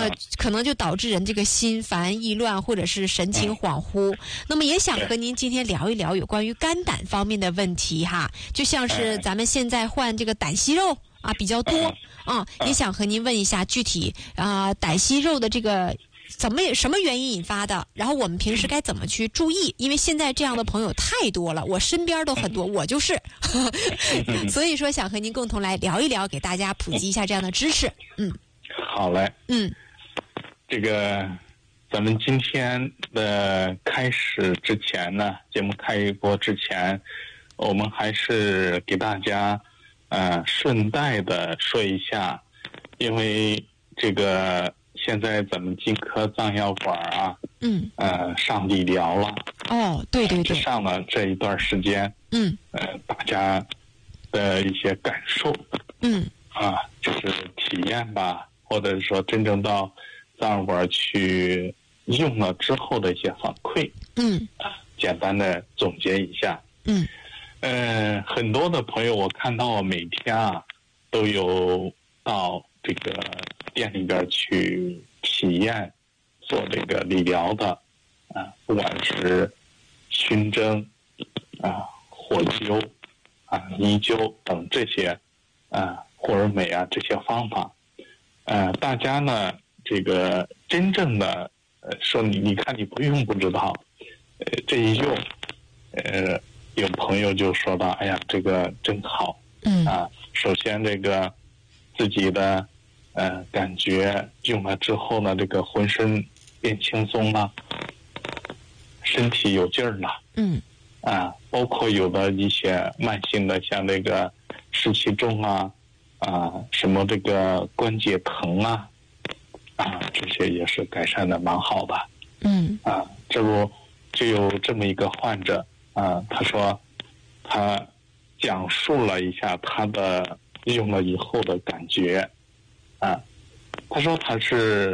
可能就导致人这个心烦意乱，或者是神情恍惚。那么也想和您今天聊一聊有关于肝胆方面的问题哈，就像是咱们现在患这个胆息肉啊比较多啊，也想和您问一下具体胆息肉的这个什么原因引发的，然后我们平时该怎么去注意，因为现在这样的朋友太多了，我身边都很多，我就是所以说想和您共同来聊一聊，给大家普及一下这样的知识。 好嘞。这个咱们今天的开始之前呢，节目开播之前，我们还是给大家顺带的说一下，因为这个现在咱们金科脏药馆上理疗了。 对， 上了这一段时间，大家的一些感受，就是体验吧，或者说真正到脏药馆去用了之后的一些反馈，简单的总结一下。很多的朋友我看到每天都有到这个店里边去体验做这个理疗的不管是熏蒸火灸泥灸等这些霍尔美这些方法，大家呢这个真正的说你看你不用不知道，这一用有朋友就说到，哎呀，这个真好。首先这个自己的感觉用了之后呢，这个浑身变轻松了，身体有劲儿了。包括有的一些慢性的，像这个湿气重什么这个关节疼这些也是改善的蛮好的。这不就有这么一个患者他说他讲述了一下他的用了以后的感觉他说他是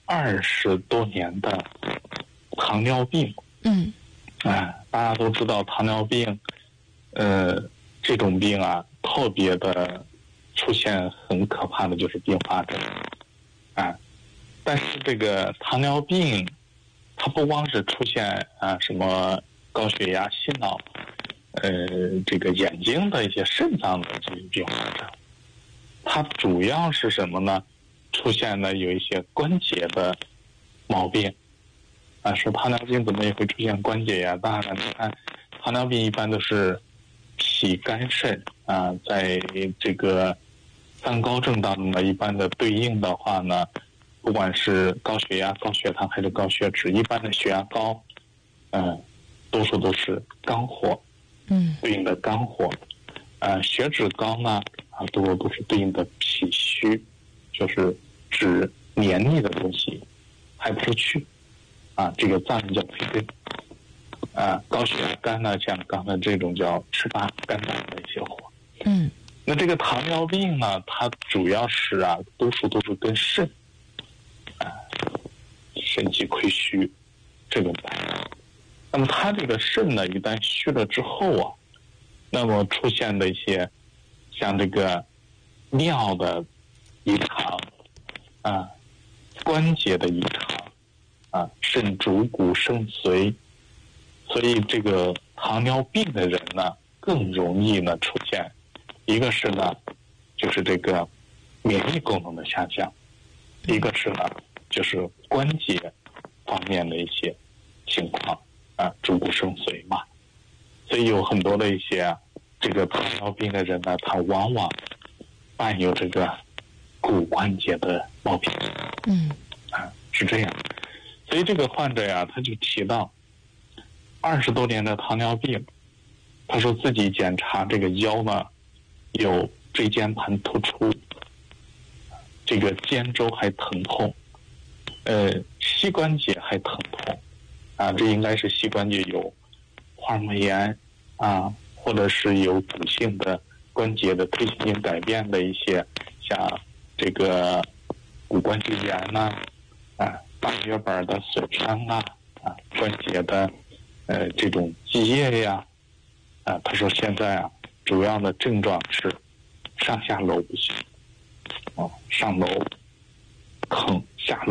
20多年的糖尿病。大家都知道糖尿病这种病特别的出现很可怕的就是并发症但是这个糖尿病它不光是出现什么高血压、心脑这个眼睛的一些肾脏的这些并发症，它主要是什么呢？出现了有一些关节的毛病说糖尿病怎么也会出现关节炎？当然你看糖尿病一般都是脾肝肾在这个三高症当中呢，一般的对应的话呢，不管是高血压、高血糖还是高血脂，一般的血压高多数都是肝火对应的肝火血脂高呢多数都是对应的脾虚，就是指黏腻的东西排不出去这个藏人叫推根高血压肝呢，像刚才这种叫吃大肝胆的一些火那这个糖尿病呢，它主要是多数都是跟肾肾气亏虚这种反应。那么它这个肾呢，一旦虚了之后那么出现的一些像这个尿的异常关节的异常肾主骨生髓，所以这个糖尿病的人呢，更容易呢出现一个是呢就是这个免疫功能的下降，一个是呢就是关节方面的一些情况主骨生髓嘛。所以有很多的一些这个糖尿病的人呢，他往往伴有这个骨关节的毛病是这样。所以这个患者他就提到20多年的糖尿病，他说自己检查这个腰呢有椎间盘突出，这个肩周还疼痛，膝关节还疼痛这应该是膝关节有滑膜炎或者是有补性的关节的退行性改变的一些，像这个骨关节炎大血板的损伤关节的这种积液呀他说现在主要的症状是上下楼不行上楼坑下楼